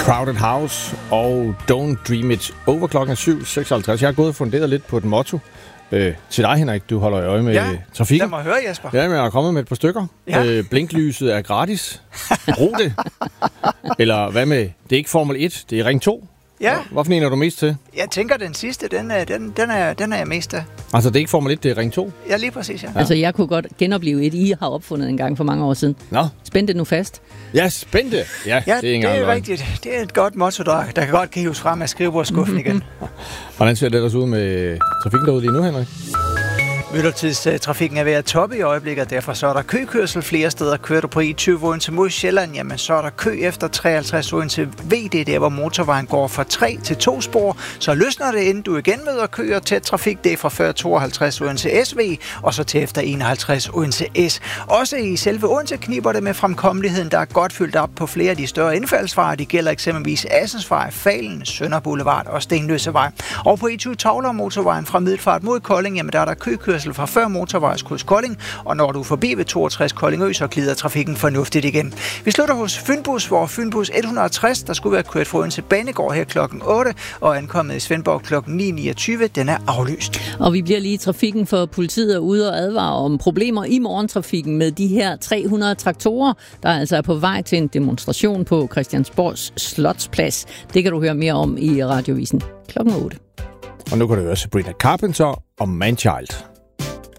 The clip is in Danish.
Crowded House og Don't Dream It Over klokken 7.56. Jeg har gået og funderet lidt på et motto. Til dig, Henrik, du holder øje med trafikken. Lad mig høre, Jesper. Ja, men jeg er kommet med et par stykker. Ja. Blinklyset er gratis. Brug det. Eller hvad med, det er ikke Formel 1, det er Ring 2. Ja. Hvorfor en er du mest til? Jeg tænker, den sidste, den er jeg mest af. Altså, det er ikke Formel 1, det er Ring 2? Ja, lige præcis, ja. Altså, jeg kunne godt genopleve et, I har opfundet en gang for mange år siden. Nå. Spænd det nu fast. Ja, spænd det. Ja, det er rigtigt. Det er et godt motto, der kan godt hives frem af skrivebordskuffen igen. Hvordan ser det ellers ud med trafikken derude lige nu, Henrik? Myldretidstrafikken er ved at toppe i øjeblikket, og derfor så er der køkørsel flere steder. Kører du på I20 Odense mod Sjælland, jamen så er der kø efter 53 Odense V. Det er der, hvor motorvejen går fra 3 til 2 spor. Så løsner det, inden du igen møder kø og tæt trafik. Det er fra før 52 Odense SV, og så til efter 51 Odense S. Også i selve Odense kniber det med fremkommeligheden, der er godt fyldt op på flere af de større indfaldsveje. Det gælder eksempelvis Assensvej, Falen, Sønder Boulevard og Stenløsevej. Og på I20 Tavler motorvejen fra Middelfart mod Kolding, jamen der er der køkørsel fra før motorvejskryds Kolding, og når du er forbi ved 62 Koldingø, så glider trafikken fornuftigt igen. Vi slutter hos Fynbus, hvor Fynbus 160, der skulle være kørt fra Odense Banegård her klokken 8, og ankommet i Svendborg klokken 9.29, den er aflyst. Og vi bliver lige i trafikken, for politiet er ude og advare om problemer i morgentrafikken med de her 300 traktorer, der altså er på vej til en demonstration på Christiansborgs Slotsplads. Det kan du høre mere om i Radiovisen klokken 8. Og nu kan du høre Sabrina Carpenter og Manchild.